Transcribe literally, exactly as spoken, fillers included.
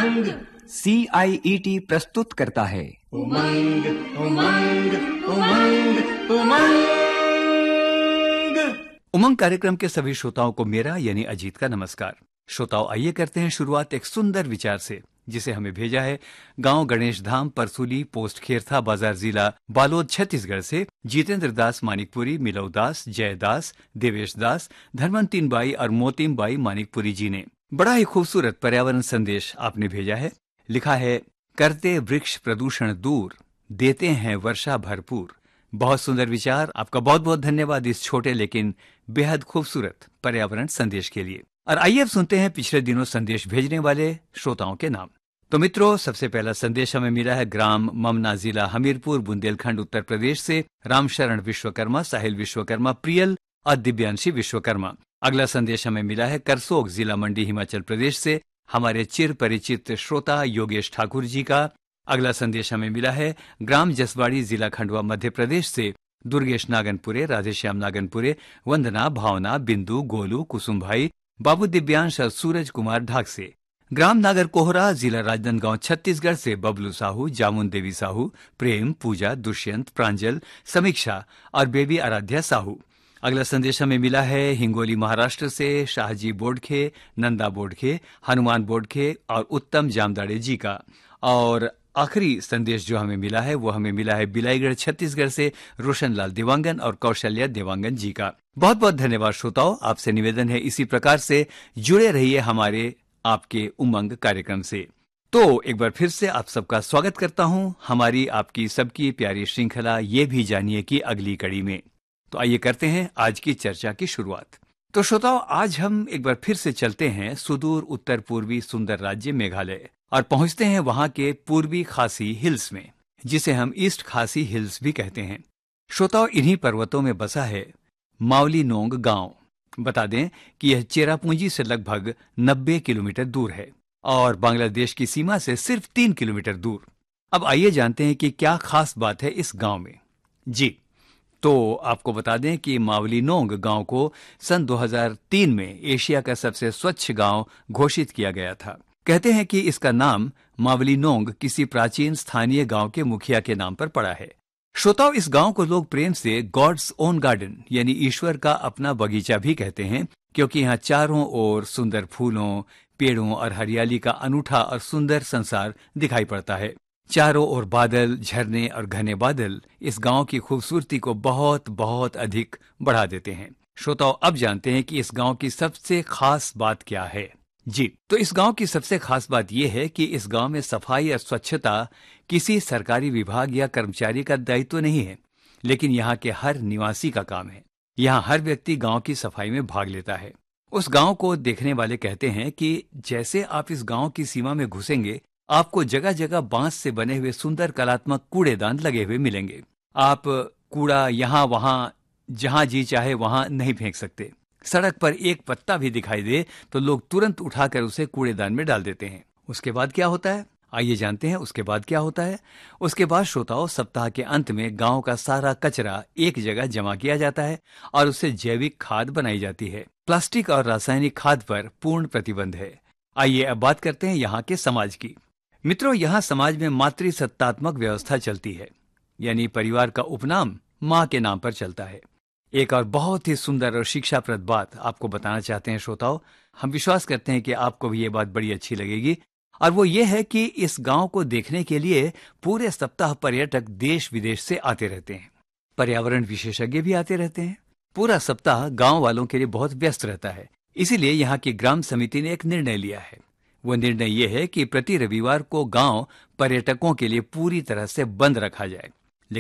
उमंग सी आई E T प्रस्तुत करता है उमंग उमंग उमंग उमंग। उमंग कार्यक्रम के सभी श्रोताओं को मेरा यानी अजीत का नमस्कार। श्रोताओं, आइए करते हैं शुरुआत एक सुंदर विचार से, जिसे हमें भेजा है गांव गणेश धाम, परसुली, पोस्ट खेरथा बाजार, जिला बालोद, छत्तीसगढ़ से जितेंद्र दास मानिकपुरी, मिलव दास, जयदास, देवेश दास, धर्मंतीन बाई और मोतिम बाई मानिकपुरी जी ने बड़ा ही खूबसूरत पर्यावरण संदेश आपने भेजा है। लिखा है, करते वृक्ष प्रदूषण दूर, देते हैं वर्षा भरपूर। बहुत सुंदर विचार। आपका बहुत बहुत धन्यवाद इस छोटे लेकिन बेहद खूबसूरत पर्यावरण संदेश के लिए। और आइए अब सुनते हैं पिछले दिनों संदेश भेजने वाले श्रोताओं के नाम। तो मित्रों, सबसे पहला संदेश हमें मिला है ग्राम ममना, जिला हमीरपुर, बुंदेलखंड, उत्तर प्रदेश से रामशरण विश्वकर्मा, साहिल विश्वकर्मा, प्रियल और दिव्यांशी विश्वकर्मा। अगला संदेश हमें मिला है करसोग, जिला मंडी, हिमाचल प्रदेश से हमारे चिर परिचित श्रोता योगेश ठाकुर जी का। अगला संदेश हमें मिला है ग्राम जसवाड़ी, जिला खंडवा, मध्य प्रदेश से दुर्गेश नागनपुरे, राधेश्याम नागनपुरे, वंदना, भावना, बिंदु, गोलू, कुसुम भाई, बाबू दिव्यांश और सूरज कुमार ढाक से। ग्राम नागर कोहरा, जिला राजनांदगांव, छत्तीसगढ़ से बबलू साहू, जामुन देवी साहू, प्रेम, पूजा, दुष्यंत, प्रांजल, समीक्षा और बेबी आराध्या साहू। अगला संदेश हमें मिला है हिंगोली, महाराष्ट्र से शाहजी बोडखे, नंदा बोडखे, हनुमान बोडखे और उत्तम जामदाड़े जी का। और आखिरी संदेश जो हमें मिला है वो हमें मिला है बिलाईगढ़, छत्तीसगढ़ से रोशनलाल देवांगन और कौशल्या देवांगन जी का। बहुत बहुत धन्यवाद श्रोताओं। आपसे निवेदन है इसी प्रकार से जुड़े रहिए हमारे आपके उमंग कार्यक्रम से। तो एक बार फिर से आप सबका स्वागत करता हूं हमारी आपकी सबकी प्यारी श्रृंखला ये भी जानिए की अगली कड़ी में। तो आइए करते हैं आज की चर्चा की शुरुआत। तो श्रोताओं, आज हम एक बार फिर से चलते हैं सुदूर उत्तर पूर्वी सुंदर राज्य मेघालय और पहुंचते हैं वहां के पूर्वी खासी हिल्स में, जिसे हम ईस्ट खासी हिल्स भी कहते हैं। श्रोताओं, इन्हीं पर्वतों में बसा है मावली नोंग गांव। बता दें कि यह चेरापूंजी से लगभग नब्बे किलोमीटर दूर है और बांग्लादेश की सीमा से सिर्फ तीन किलोमीटर दूर। अब आइए जानते हैं कि क्या खास बात है इस गांव में। जी, तो आपको बता दें कि मावली नोंग गांव को सन दो हज़ार तीन में एशिया का सबसे स्वच्छ गांव घोषित किया गया था। कहते हैं कि इसका नाम मावली नोंग किसी प्राचीन स्थानीय गांव के मुखिया के नाम पर पड़ा है। श्रोताओं, इस गांव को लोग प्रेम से गॉड्स ओन गार्डन यानी ईश्वर का अपना बगीचा भी कहते हैं, क्योंकि यहाँ चारों ओर सुंदर फूलों, पेड़ों और हरियाली का अनूठा और सुंदर संसार दिखाई पड़ता है। चारों ओर बादल, झरने और घने बादल इस गांव की खूबसूरती को बहुत बहुत अधिक बढ़ा देते हैं। श्रोताओं, अब जानते हैं कि इस गांव की सबसे खास बात क्या है। जी, तो इस गांव की सबसे खास बात यह है कि इस गांव में सफाई और स्वच्छता किसी सरकारी विभाग या कर्मचारी का दायित्व नहीं है, लेकिन यहाँ के हर निवासी का काम है। यहाँ हर व्यक्ति गांव की सफाई में भाग लेता है। उस गांव को देखने वाले कहते हैं कि जैसे आप इस गांव की सीमा में घुसेंगे, आपको जगह जगह बांस से बने हुए सुंदर कलात्मक कूड़ेदान लगे हुए मिलेंगे। आप कूड़ा यहाँ वहां जहां जी चाहे वहां नहीं फेंक सकते। सड़क पर एक पत्ता भी दिखाई दे तो लोग तुरंत उठाकर उसे कूड़ेदान में डाल देते हैं। उसके बाद क्या होता है, आइए जानते हैं उसके बाद क्या होता है। उसके बाद श्रोताओं, सप्ताह के अंत में गांव का सारा कचरा एक जगह जमा किया जाता है और उससे जैविक खाद बनाई जाती है। प्लास्टिक और रासायनिक खाद पर पूर्ण प्रतिबंध है। आइए अब बात करते हैं यहाँ के समाज की। मित्रों, यहाँ समाज में मातृसत्तात्मक व्यवस्था चलती है, यानी परिवार का उपनाम माँ के नाम पर चलता है। एक और बहुत ही सुंदर और शिक्षाप्रद बात आपको बताना चाहते हैं श्रोताओं। हम विश्वास करते हैं कि आपको भी ये बात बड़ी अच्छी लगेगी, और वो ये है कि इस गांव को देखने के लिए पूरे सप्ताह पर्यटक देश विदेश से आते रहते हैं। पर्यावरण विशेषज्ञ भी आते रहते हैं। पूरा सप्ताह गांव वालों के लिए बहुत व्यस्त रहता है। इसीलिए यहाँ की ग्राम समिति ने एक निर्णय लिया है। वो निर्णय ये है कि प्रति रविवार को गांव पर्यटकों के लिए पूरी तरह से बंद रखा जाए।